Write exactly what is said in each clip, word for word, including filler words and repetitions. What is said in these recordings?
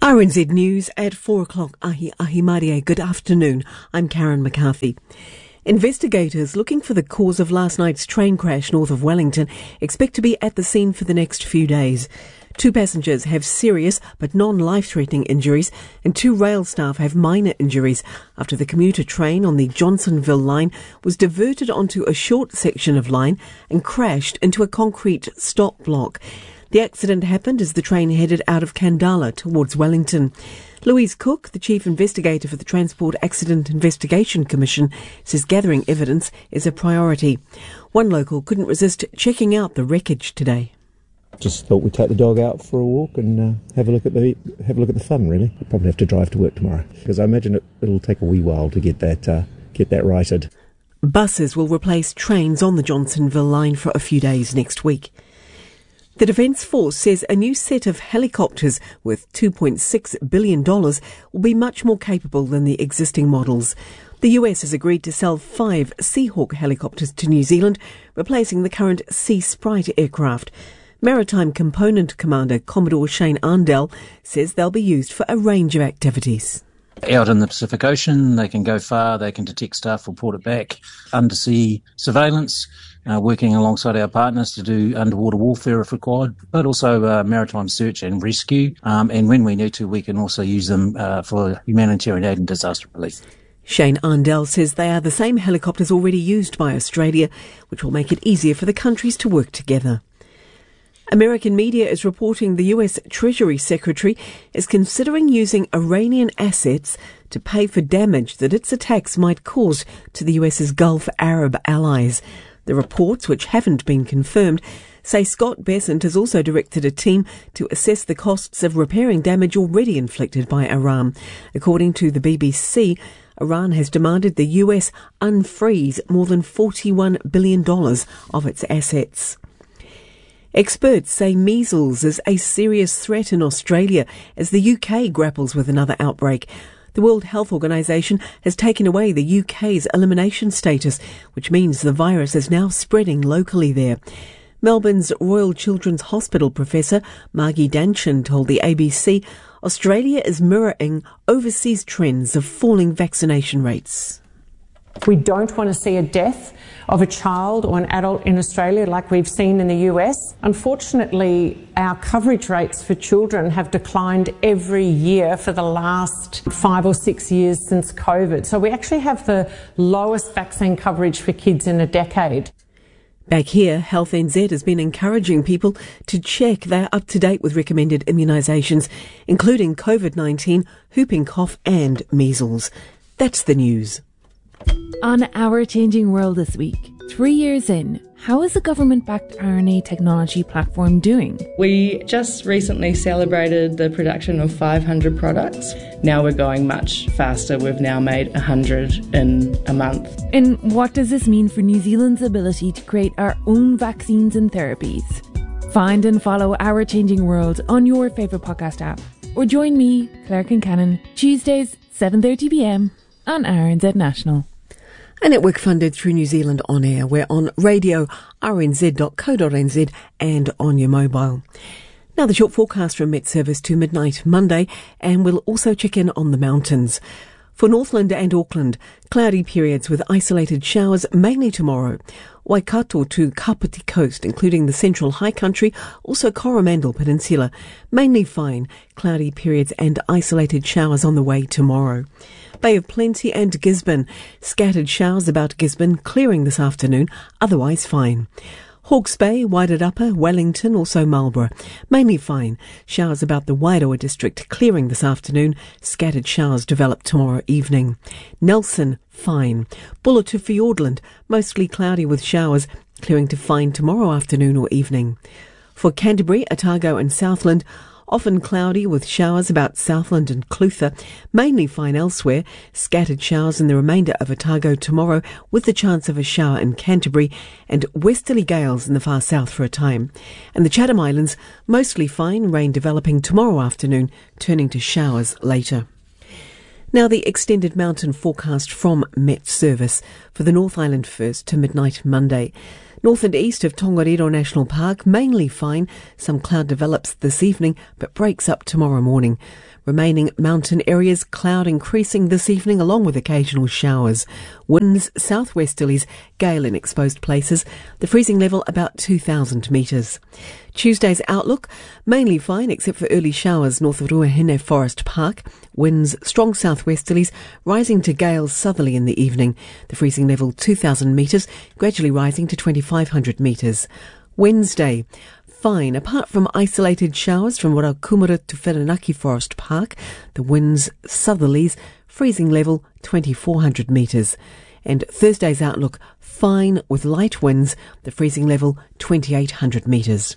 R N Z News at four o'clock. Ahi Ahi Maria. Good afternoon. I'm Karen McCarthy. Investigators looking for the cause of last night's train crash north of Wellington expect to be at the scene for the next few days. Two passengers have serious but non-life-threatening injuries and two rail staff have minor injuries after the commuter train on the Johnsonville line was diverted onto a short section of line and crashed into a concrete stop block. The accident happened as the train headed out of Kandala towards Wellington. Louise Cook, the chief investigator for the Transport Accident Investigation Commission, says gathering evidence is a priority. One local couldn't resist checking out the wreckage today. Just thought we'd take the dog out for a walk and uh, have a look at the have a look at the fun. Really, we'll probably have to drive to work tomorrow because I imagine it, it'll take a wee while to get that uh, get that righted. Buses will replace trains on the Johnsonville line for a few days next week. The Defence Force says a new set of helicopters worth two point six billion dollars will be much more capable than the existing models. The U S has agreed to sell five Seahawk helicopters to New Zealand, replacing the current Sea Sprite aircraft. Maritime Component Commander Commodore Shane Arndell says they'll be used for a range of activities. Out in the Pacific Ocean, they can go far, they can detect stuff, report it back. Undersea surveillance, uh, working alongside our partners to do underwater warfare if required, but also uh, maritime search and rescue. Um, and when we need to, we can also use them uh, for humanitarian aid and disaster relief. Shane Arndell says they are the same helicopters already used by Australia, which will make it easier for the countries to work together. American media is reporting the U S Treasury Secretary is considering using Iranian assets to pay for damage that its attacks might cause to the US's Gulf Arab allies. The reports, which haven't been confirmed, say Scott Bessent has also directed a team to assess the costs of repairing damage already inflicted by Iran. According to the B B C, Iran has demanded the U S unfreeze more than forty-one billion dollars of its assets. Experts say measles is a serious threat in Australia as the U K grapples with another outbreak. The World Health Organization has taken away the U K's elimination status, which means the virus is now spreading locally there. Melbourne's Royal Children's Hospital professor Margie Danchin told the A B C Australia is mirroring overseas trends of falling vaccination rates. We don't want to see a death of a child or an adult in Australia like we've seen in the U S. Unfortunately, our coverage rates for children have declined every year for the last five or six years since COVID. So we actually have the lowest vaccine coverage for kids in a decade. Back here, Health N Z has been encouraging people to check they're up to date with recommended immunisations, including COVID nineteen, whooping cough and measles. That's the news. On Our Changing World this week, three years in, how is the government-backed R N A technology platform doing? We just recently celebrated the production of five hundred products. Now we're going much faster. We've now made one hundred in a month. And what does this mean for New Zealand's ability to create our own vaccines and therapies? Find and follow Our Changing World on your favourite podcast app. Or join me, Claire Kincannon, Tuesdays, seven thirty p m on R N Z National. A network funded through New Zealand On Air. We're on radio, r n z dot co dot n z and on your mobile. Now the short forecast from Met Service to midnight Monday, and we'll also check in on the mountains. For Northland and Auckland, cloudy periods with isolated showers mainly tomorrow. Waikato to Kapiti Coast, including the central high country, also Coromandel Peninsula. Mainly fine, cloudy periods and isolated showers on the way tomorrow. Bay of Plenty and Gisborne. Scattered showers about Gisborne, clearing this afternoon, otherwise fine. Hawke's Bay, Wairarapa, Wellington, also Marlborough. Mainly fine. Showers about the Wairoa district, clearing this afternoon. Scattered showers develop tomorrow evening. Nelson, fine. Buller to Fiordland, mostly cloudy with showers, clearing to fine tomorrow afternoon or evening. For Canterbury, Otago and Southland, often cloudy with showers about Southland and Clutha, mainly fine elsewhere, scattered showers in the remainder of Otago tomorrow with the chance of a shower in Canterbury, and westerly gales in the far south for a time. And the Chatham Islands, mostly fine, rain developing tomorrow afternoon, turning to showers later. Now the extended mountain forecast from Met Service for the North Island first to midnight Monday. North and east of Tongariro National Park, mainly fine. Some cloud develops this evening, but breaks up tomorrow morning. Remaining mountain areas, cloud increasing this evening along with occasional showers. Winds southwesterlies, gale in exposed places. The freezing level about two thousand metres. Tuesday's outlook, mainly fine except for early showers north of Ruahine Forest Park. Winds strong southwesterlies, rising to gales southerly in the evening. The freezing level two thousand metres, gradually rising to twenty-five hundred metres. Wednesday, fine, apart from isolated showers from Warakumara to Whirinaki Forest Park. The winds southerlies, freezing level twenty-four hundred metres. And Thursday's outlook, fine with light winds, the freezing level twenty-eight hundred metres.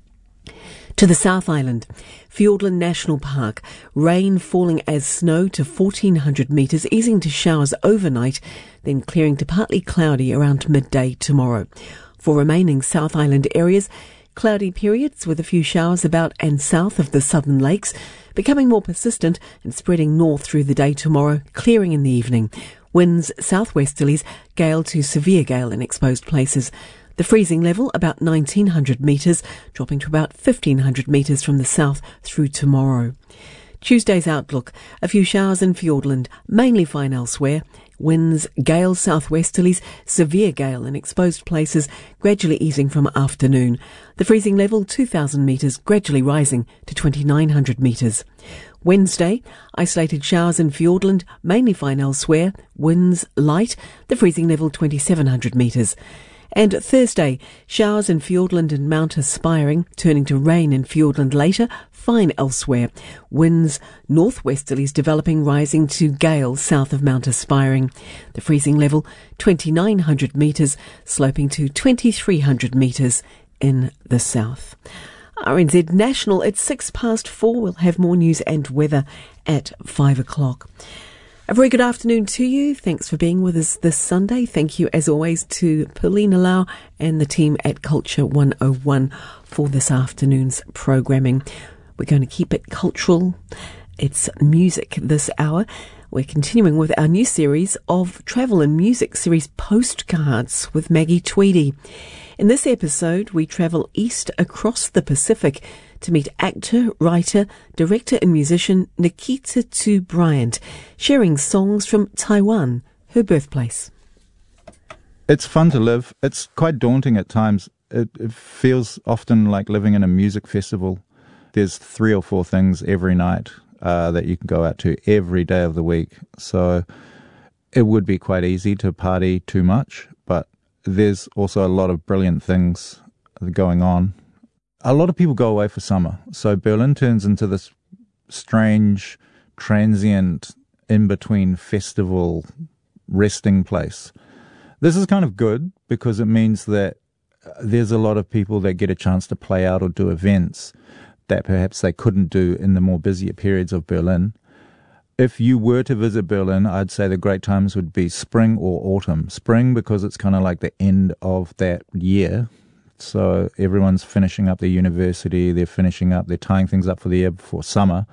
To the South Island, Fiordland National Park, rain falling as snow to fourteen hundred metres, easing to showers overnight, then clearing to partly cloudy around midday tomorrow. For remaining South Island areas, cloudy periods with a few showers about and south of the southern lakes, becoming more persistent and spreading north through the day tomorrow, clearing in the evening. Winds southwesterlies, gale to severe gale in exposed places. The freezing level about nineteen hundred metres, dropping to about fifteen hundred metres from the south through tomorrow. Tuesday's outlook, a few showers in Fiordland, mainly fine elsewhere. Winds, gale southwesterlies, severe gale in exposed places, gradually easing from afternoon. The freezing level two thousand metres, gradually rising to twenty-nine hundred metres. Wednesday, isolated showers in Fiordland, mainly fine elsewhere. Winds light, the freezing level twenty-seven hundred metres. And Thursday, showers in Fiordland and Mount Aspiring, turning to rain in Fiordland later, fine elsewhere. Winds northwesterlies developing, rising to gale south of Mount Aspiring. The freezing level twenty-nine hundred metres, sloping to twenty-three hundred metres in the south. R N Z National at six past four. We'll have more news and weather at five o'clock. A very good afternoon to you. Thanks for being with us this Sunday. Thank you, as always, to Paulina Lau and the team at Culture one oh one for this afternoon's programming. We're going to keep it cultural. It's music this hour. We're continuing with our new series of travel and music series Postcards with Maggie Tweedy. In this episode, we travel east across the Pacific to meet actor, writer, director and musician Nikita Tu Bryant, sharing songs from Taiwan, her birthplace. It's fun to live. It's quite daunting at times. It, it feels often like living in a music festival. There's three or four things every night uh, that you can go out to every day of the week. So it would be quite easy to party too much, but there's also a lot of brilliant things going on. A lot of people go away for summer, so Berlin turns into this strange, transient, in-between festival resting place. This is kind of good because it means that there's a lot of people that get a chance to play out or do events that perhaps they couldn't do in the more busier periods of Berlin. If you were to visit Berlin, I'd say the great times would be spring or autumn. Spring because it's kind of like the end of that year. So everyone's finishing up their university, they're finishing up, they're tying things up for the year before summer.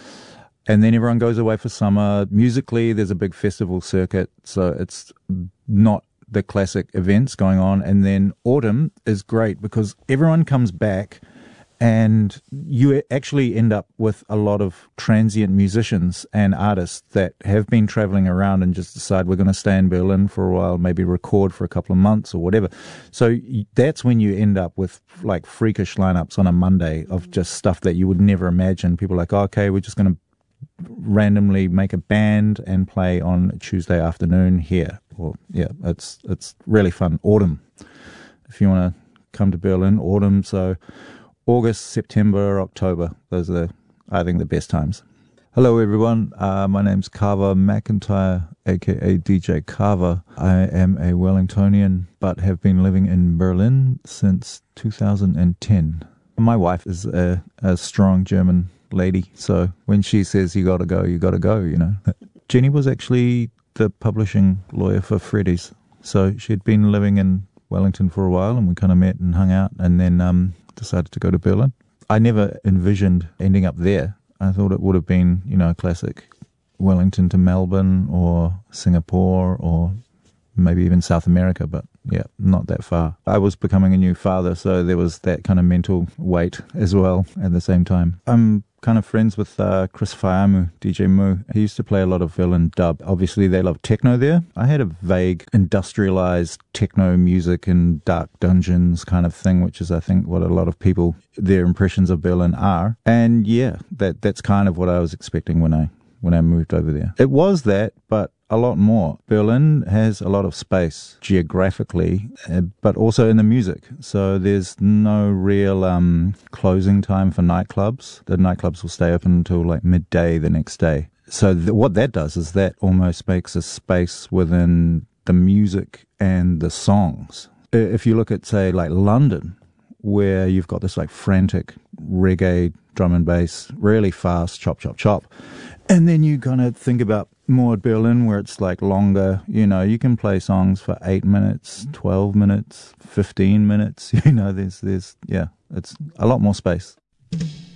And then everyone goes away for summer. Musically, there's a big festival circuit, so it's not the classic events going on. And then autumn is great because everyone comes back and you actually end up with a lot of transient musicians and artists that have been traveling around and just decide we're going to stay in Berlin for a while, maybe record for a couple of months or whatever. So that's when you end up with like freakish lineups on a Monday of just stuff that you would never imagine. People are like, oh, okay, we're just going to randomly make a band and play on Tuesday afternoon here. Or yeah, it's it's really fun. Autumn, if you want to come to Berlin, autumn. So August, September, October, those are, the, I think, the best times. Hello, everyone. Uh, my name's Carver McIntyre, a k a. D J Carver. I am a Wellingtonian, but have been living in Berlin since two thousand ten. My wife is a, a strong German lady, so when she says you got to go, you got to go, you know. Jenny was actually the publishing lawyer for Freddy's, so she'd been living in Wellington for a while, and we kind of met and hung out, and then um, decided to go to Berlin. I never envisioned ending up there. I thought it would have been, you know, a classic Wellington to Melbourne or Singapore or maybe even South America, but yeah, not that far. I was becoming a new father, so there was that kind of mental weight as well at the same time. I'm kind of friends with uh, Chris Whaiamu, D J Moo. He used to play a lot of Berlin dub. Obviously, they love techno there. I had a vague industrialized techno music and dark dungeons kind of thing, which is, I think, what a lot of people, their impressions of Berlin are. And yeah, that that's kind of what I was expecting when I when I moved over there. It was that, but a lot more. Berlin has a lot of space geographically, uh, but also in the music. So there's no real um, closing time for nightclubs. The nightclubs will stay open until like midday the next day. So th- what that does is that almost makes a space within the music and the songs. If you look at, say, like London, where you've got this like frantic reggae drum and bass, really fast, chop, chop, chop. And then you kind of think about more Berlin, where it's like longer. You know, you can play songs for eight minutes, twelve minutes, fifteen minutes. You know, there's, there's, yeah, it's a lot more space.